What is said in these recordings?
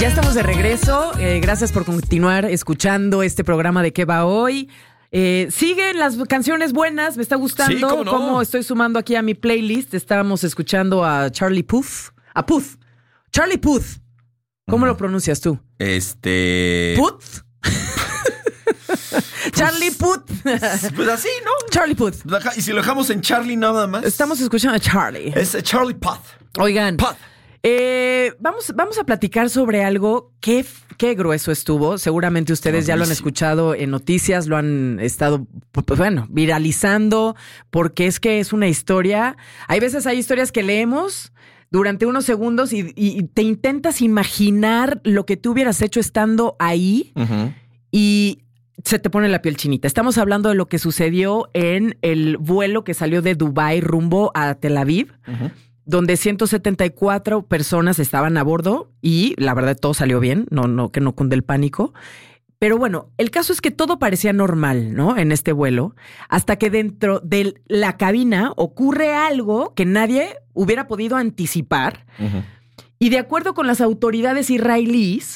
Ya estamos de regreso. Gracias por continuar escuchando este programa de ¿Qué va hoy? Siguen las canciones buenas, me está gustando. Sí, ¿cómo no? Cómo estoy sumando aquí a mi playlist. Estábamos escuchando a Charlie Puth. A Puth. Charlie Puth. ¿Cómo lo pronuncias tú? ¿Puth? Charlie Puth. Pues así, ¿no? Charlie Puth. Y si lo dejamos en Charlie nada más. Estamos escuchando a Charlie. Es Charlie Puth. Oigan. Puth. Vamos a platicar sobre algo que qué grueso estuvo. Seguramente ustedes ya lo han escuchado en noticias, lo han estado, viralizando, porque es que es una historia. Hay veces hay historias que leemos durante unos segundos y te intentas imaginar lo que tú hubieras hecho estando ahí y se te pone la piel chinita. Estamos hablando de lo que sucedió en el vuelo que salió de Dubái rumbo a Tel Aviv. Donde 174 personas estaban a bordo y la verdad todo salió bien, que no cunde el pánico. Pero bueno, el caso es que todo parecía normal, ¿no? En este vuelo, hasta que dentro de la cabina ocurre algo que nadie hubiera podido anticipar. Y de acuerdo con las autoridades israelíes,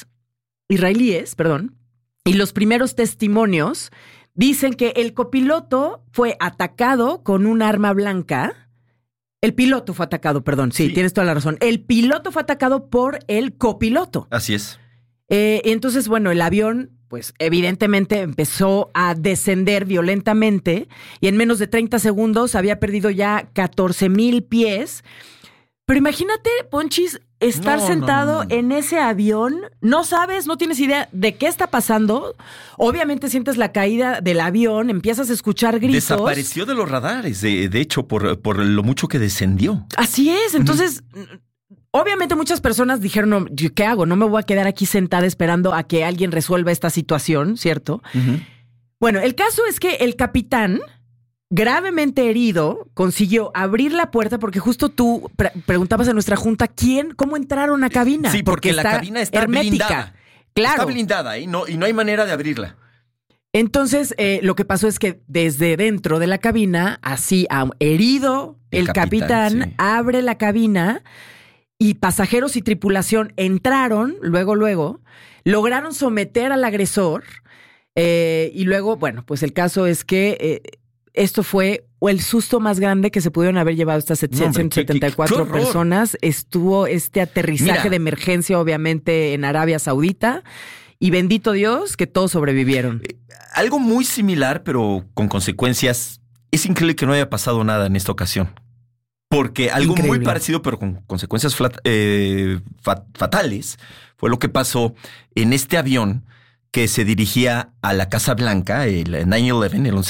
y los primeros testimonios, dicen que el copiloto fue atacado con un arma blanca. El piloto fue atacado, perdón. Sí, tienes toda la razón. El piloto fue atacado por el copiloto. Así es. Entonces, bueno, el avión, pues evidentemente empezó a descender violentamente y en menos de 30 segundos había perdido ya 14,000 pies. Pero imagínate, Ponchis, estar sentado en ese avión, no sabes, no tienes idea de qué está pasando. Obviamente sientes la caída del avión, empiezas a escuchar gritos. Desapareció de los radares, de hecho, por lo mucho que descendió. Así es, entonces, obviamente muchas personas dijeron, no, ¿qué hago? No me voy a quedar aquí sentada esperando a que alguien resuelva esta situación, ¿cierto? Bueno, el caso es que el capitán, gravemente herido, consiguió abrir la puerta porque justo tú preguntabas en nuestra junta cómo entraron a cabina. Sí, porque la cabina está hermética. Blindada. Claro. Está blindada y no hay manera de abrirla. Entonces, lo que pasó es que desde dentro de la cabina, así herido, el capitán abre la cabina y pasajeros y tripulación entraron, luego, lograron someter al agresor y luego, bueno, pues el caso es que esto fue el susto más grande que se pudieron haber llevado estas 174 personas. Estuvo este aterrizaje de emergencia, obviamente, en Arabia Saudita. Y bendito Dios que todos sobrevivieron. Algo muy similar, pero con consecuencias. Es increíble que no haya pasado nada en esta ocasión. Porque algo muy parecido, pero con consecuencias fatales, fue lo que pasó en este avión que se dirigía a la Casa Blanca, el 9/11, el 11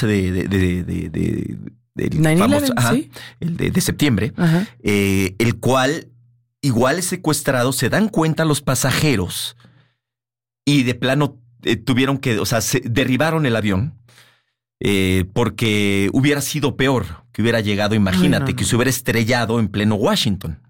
de septiembre, el cual igual es secuestrado. Se dan cuenta los pasajeros y de plano tuvieron que, derribaron el avión porque hubiera sido peor que hubiera llegado, imagínate, que se hubiera estrellado en pleno Washington.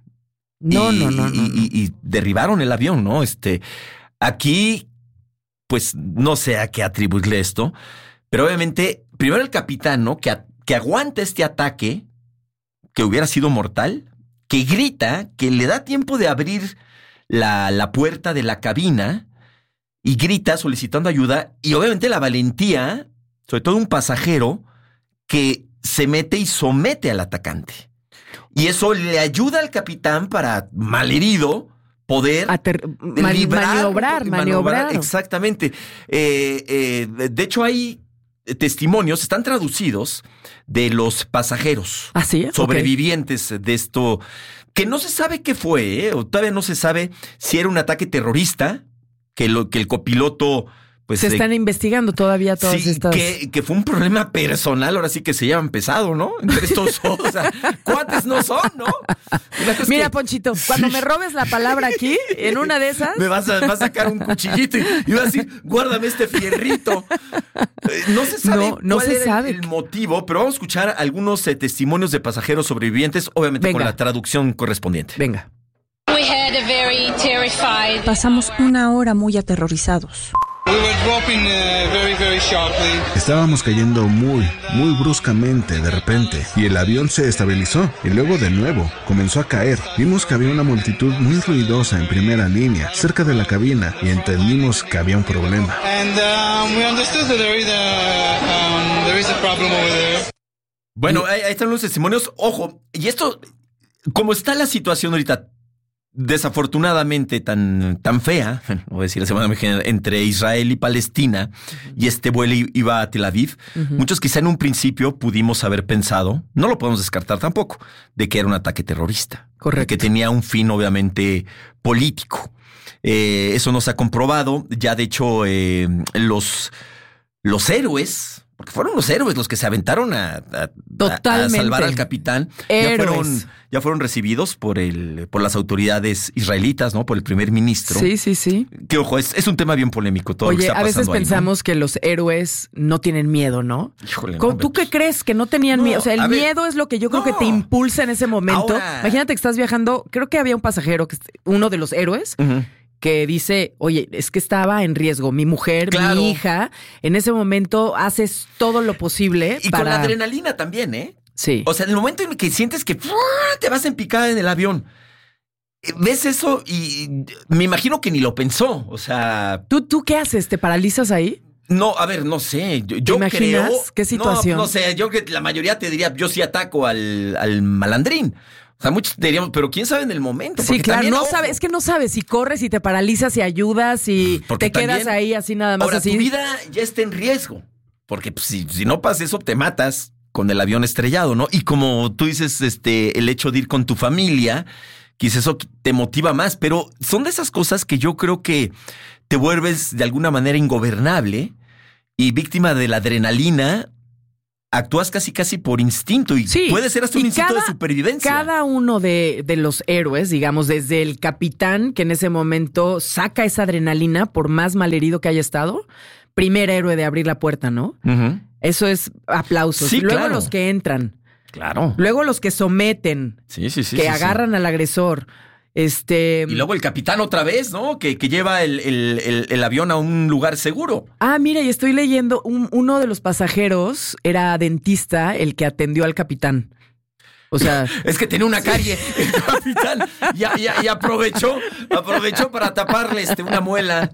Y derribaron el avión, ¿no? Aquí, pues no sé a qué atribuirle esto, pero obviamente, primero el capitán, ¿no? Que aguanta este ataque, que hubiera sido mortal, que grita, que le da tiempo de abrir la puerta de la cabina y grita solicitando ayuda, y obviamente la valentía, sobre todo un pasajero, que se mete y somete al atacante. Y eso le ayuda al capitán para, malherido, poder maniobrar. Exactamente. De hecho, hay testimonios, están traducidos, de los pasajeros sobrevivientes de esto, que no se sabe qué fue, o todavía no se sabe si era un ataque terrorista, que el copiloto... Pues se están investigando todavía todas estas... Que fue un problema personal, ahora sí que se llevan pesado, ¿no? Entre estos, cuates no son, ¿no? Mira, Ponchito, cuando me robes la palabra aquí, en una de esas... Me vas a sacar un cuchillito y vas a decir, guárdame este fierrito. No se sabe cuál era el motivo, pero vamos a escuchar algunos testimonios de pasajeros sobrevivientes, obviamente con la traducción correspondiente. Venga. Pasamos una hora muy aterrorizados. Estábamos cayendo muy bruscamente de repente y el avión se estabilizó y luego de nuevo comenzó a caer. Vimos que había una multitud muy ruidosa en primera línea cerca de la cabina y entendimos que había un problema. Bueno, ahí están los testimonios. Ojo, y esto, como está la situación ahorita, desafortunadamente tan fea, voy a decir entre Israel y Palestina, y este vuelo iba a Tel Aviv, muchos quizá en un principio pudimos haber pensado, no lo podemos descartar tampoco, de que era un ataque terrorista. Correcto. Que tenía un fin obviamente político. Eso no se ha comprobado. Ya de hecho los héroes, porque fueron los héroes los que se aventaron a salvar al capitán. Ya fueron recibidos por las autoridades israelitas, ¿no? Por el primer ministro. Sí. Que ojo, es un tema bien polémico todo lo que está pasando. Oye, a veces ahí, pensamos, ¿no? que los héroes no tienen miedo, ¿no? Híjole, ¿Tú qué crees? Que no tenían miedo. O sea, el miedo es lo que yo creo que te impulsa en ese momento. Ahora, imagínate que estás viajando, creo que había un pasajero, uno de los héroes, que dice, oye, es que estaba en riesgo mi mujer, mi hija. En ese momento haces todo lo posible y con la adrenalina también, ¿eh? Sí. O sea, en el momento en que sientes que te vas en picada en el avión, ves eso y me imagino que ni lo pensó. O sea, ¿Tú qué haces? ¿Te paralizas ahí? No, a ver, no sé. Yo ¿Te imaginas creo, qué situación? No sé, yo creo que la mayoría te diría, yo sí ataco al malandrín. O sea, muchos diríamos, pero quién sabe en el momento. Sí, claro, es que no sabes si corres, si te paralizas, si ayudas, si te quedas ahí así nada más. Ahora, así. Tu vida ya está en riesgo. Porque pues, si no pasa eso, te matas con el avión estrellado, ¿no? Y como tú dices, el hecho de ir con tu familia, quizás eso te motiva más. Pero son de esas cosas que yo creo que te vuelves de alguna manera ingobernable y víctima de la adrenalina. Actúas casi por instinto y puede ser hasta un instinto de supervivencia. Cada uno de los héroes, digamos, desde el capitán que en ese momento saca esa adrenalina por más malherido que haya estado, primer héroe de abrir la puerta, ¿no? Uh-huh. Eso es aplausos. Sí, luego claro. los que entran. Claro. Luego los que someten. Que agarran al agresor. Y luego el capitán otra vez, ¿no? Que lleva el avión a un lugar seguro. Ah, mira, y estoy leyendo, uno de los pasajeros era dentista, el que atendió al capitán. O sea, es que tenía una carie el capitán y aprovechó para taparle una muela.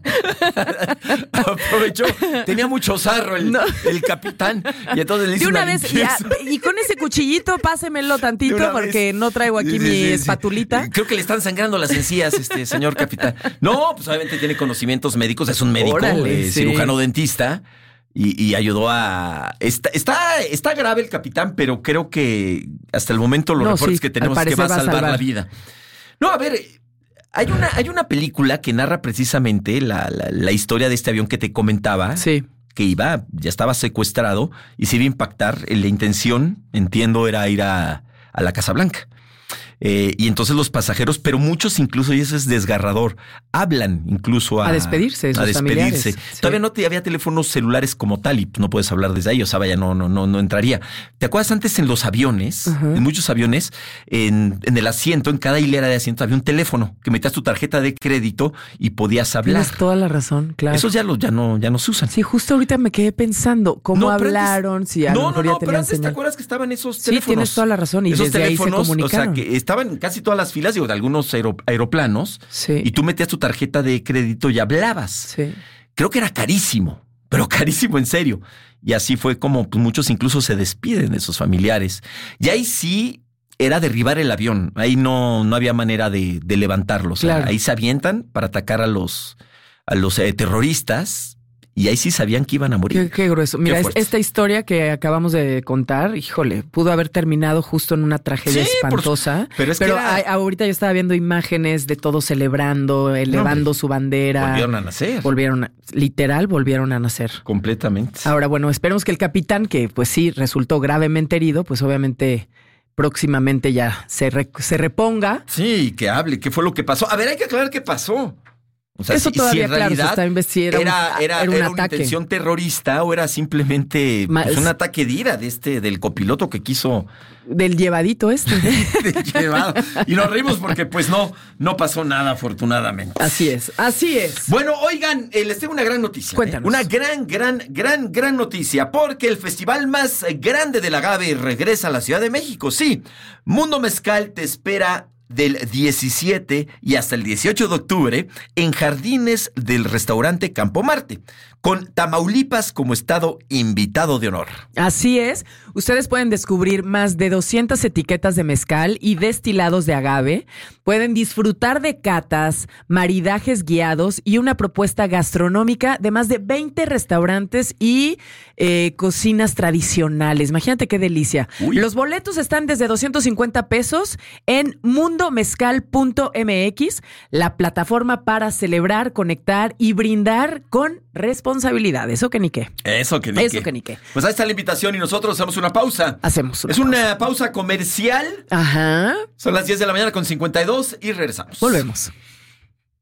Aprovechó, tenía mucho sarro el capitán y entonces le hizo una vez y con ese cuchillito pásemelo tantito porque no traigo aquí mi espatulita. Creo que le están sangrando las encías, señor capitán. No, pues obviamente tiene conocimientos médicos, es un médico, cirujano dentista. Y ayudó a... Está grave el capitán, pero creo que hasta el momento los reportes que tenemos es que va a salvar la vida. No, a ver, hay una película que narra precisamente la historia de este avión que te comentaba. Sí. Que ya estaba secuestrado y se iba a impactar. La intención, entiendo, era ir a la Casa Blanca. Y entonces los pasajeros, pero muchos incluso, y eso es desgarrador, hablan incluso a despedirse de sus familiares. Sí. Todavía no había teléfonos celulares como tal y no puedes hablar desde ahí, o sea, vaya, no entraría. ¿Te acuerdas antes en los aviones, en muchos aviones, en el asiento, en cada hilera de asiento había un teléfono que metías tu tarjeta de crédito y podías hablar? Tienes toda la razón, claro. Esos ya no se usan. Sí, justo ahorita me quedé pensando cómo hablaron, antes, si a lo mejor ya pero antes señal. ¿Te acuerdas que estaban esos teléfonos? Sí, tienes toda la razón y esos desde ahí se comunicaron. O sea, que estaban en casi todas las filas, de algunos aeroplanos, y tú metías tu tarjeta de crédito y hablabas. Sí. Creo que era carísimo, pero carísimo en serio. Y así fue como pues, muchos incluso se despiden de sus familiares. Y ahí sí era derribar el avión. Ahí no había manera de levantarlos. Claro. O sea, ahí se avientan para atacar a los terroristas. Y ahí sí sabían que iban a morir. Qué grueso. Mira, esta historia que acabamos de contar, híjole, pudo haber terminado justo en una tragedia espantosa. Pero ahorita yo estaba viendo imágenes de todos celebrando, elevando su bandera. Volvieron a nacer. Volvieron a nacer. Completamente. Ahora, bueno, esperemos que el capitán, que pues sí resultó gravemente herido, pues obviamente próximamente ya se reponga. Sí, que hable, qué fue lo que pasó. A ver, hay que aclarar qué pasó. O sea, eso todavía, en claro, realidad se está investigando. Era un una ataque. intención terrorista o era simplemente un ataque de ira del copiloto que quiso... Del llevadito del llevado. Y nos reímos porque pues no pasó nada, afortunadamente. Así es. Bueno, oigan, les tengo una gran noticia. Cuéntanos. Una gran noticia, porque el festival más grande del agave regresa a la Ciudad de México. Sí, Mundo Mezcal te espera del 17 y hasta el 18 de octubre en jardines del restaurante Campo Marte, con Tamaulipas como estado invitado de honor. Así es. Ustedes pueden descubrir más de 200 etiquetas de mezcal y destilados de agave. Pueden disfrutar de catas, maridajes guiados y una propuesta gastronómica de más de 20 restaurantes y cocinas tradicionales. Imagínate qué delicia. Uy. Los boletos están desde 250 pesos en mundomezcal.mx, la plataforma para celebrar, conectar y brindar con responsabilidad. Eso que ni qué. Eso que ni qué. Pues ahí está la invitación y nosotros hacemos una pausa. Una pausa comercial. Ajá. Son las 10 de la mañana con 52 y regresamos. Volvemos.